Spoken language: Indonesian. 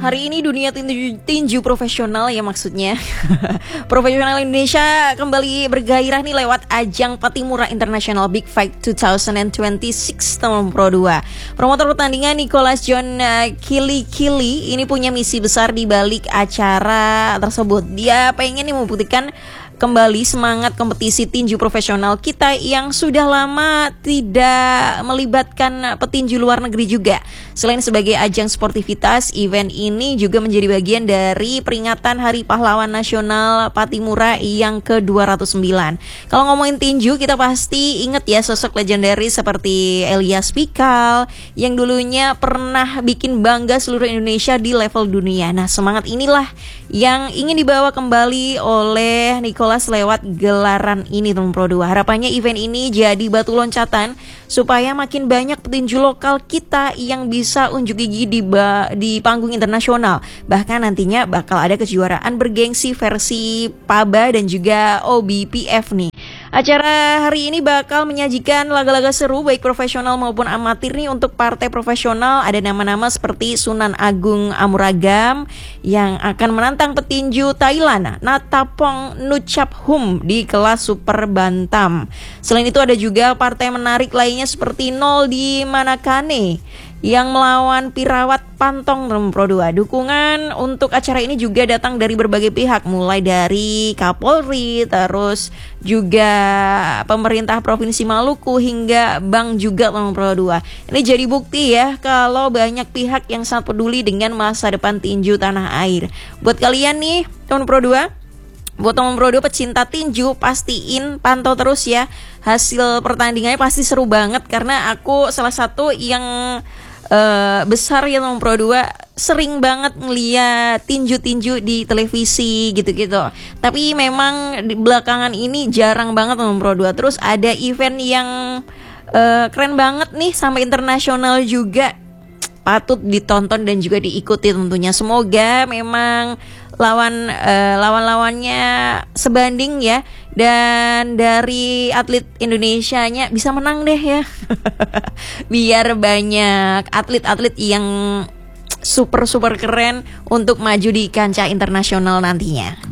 Hari ini dunia tinju profesional ya maksudnya profesional Indonesia kembali bergairah nih lewat ajang Patimura International Big Fight 2026 tahun Pro 2. Promotor pertandingan Nicholas John Kili ini punya misi besar di balik acara tersebut. Dia pengen nih membuktikan kembali semangat kompetisi tinju profesional kita yang sudah lama tidak melibatkan petinju luar negeri juga. Selain sebagai ajang sportivitas, event ini juga menjadi bagian dari peringatan Hari Pahlawan Nasional Patimura yang ke-209. Kalau ngomongin tinju, kita pasti ingat ya sosok legendaris seperti Elias Pikal yang dulunya pernah bikin bangga seluruh Indonesia di level dunia. Nah, semangat inilah yang ingin dibawa kembali oleh Nicholas lewat gelaran ini teman Pro 2. Harapannya event ini jadi batu loncatan supaya makin banyak petinju lokal kita yang bisa unjuk gigi di panggung internasional. Bahkan nantinya bakal ada kejuaraan bergengsi versi PABA dan juga OBPF nih. Acara hari ini bakal menyajikan laga-laga seru baik profesional maupun amatir nih. Untuk partai profesional ada nama-nama seperti Sunan Agung Amuragam yang akan menantang petinju Thailand Natapong Nuchaphum di kelas super bantam. Selain itu ada juga partai menarik lainnya seperti Nol di Manakane yang melawan Pirawat Pantong Pro 2. Dukungan untuk acara ini juga datang dari berbagai pihak, mulai dari Kapolri, terus juga pemerintah Provinsi Maluku hingga bank juga Pro 2. Ini jadi bukti ya kalau banyak pihak yang sangat peduli dengan masa depan tinju tanah air. Buat kalian nih teman Pro 2, buat teman Pro 2 pecinta tinju, pastiin pantau terus ya. Hasil pertandingannya pasti seru banget karena aku salah satu yang besar ya teman Pro 2 sering banget ngeliat tinju-tinju di televisi gitu-gitu. Tapi memang di belakangan ini jarang banget teman Pro 2. Terus ada event yang keren banget nih sampai internasional juga. Patut ditonton dan juga diikuti tentunya. Semoga memang lawan-lawannya sebanding ya, dan dari atlet Indonesianya bisa menang deh ya. Biar banyak atlet-atlet yang super keren untuk maju di kancah internasional nantinya.